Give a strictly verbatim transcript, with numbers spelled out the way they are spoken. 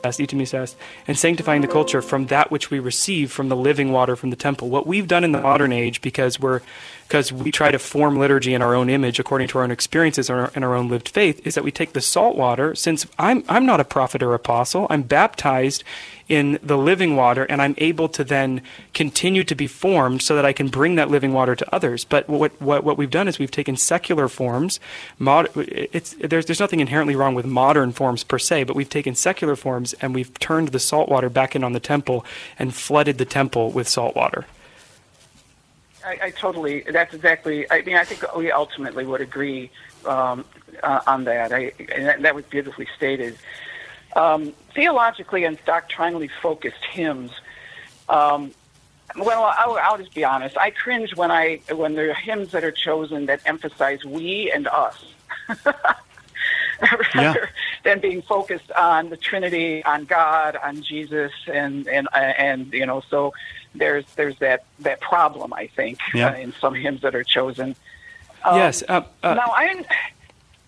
itimicest, and sanctifying the culture from that which we receive from the living water from the temple. What we've done in the modern age, because we're because we try to form liturgy in our own image according to our own experiences and our, and our own lived faith, is that we take the salt water. Since I'm I'm not a prophet or apostle, I'm baptized in the living water, and I'm able to then continue to be formed so that I can bring that living water to others. But what what, what we've done is we've taken secular forms. Mod, it's there's there's nothing inherently wrong with modern forms per se, but we've taken secular forms and we've turned the salt water back in on the temple and flooded the temple with salt water. I, I totally, that's exactly, I mean, I think we ultimately would agree um, uh, on that. I, and that, that was beautifully stated. Um, theologically and doctrinally focused hymns, um, well, I'll, I'll just be honest. I cringe when I when there are hymns that are chosen that emphasize we and us, rather yeah. than being focused on the Trinity, on God, on Jesus, and and and you know. So there's there's that, that problem, I think, yeah. uh, in some hymns that are chosen. Um, yes. Uh, uh, now I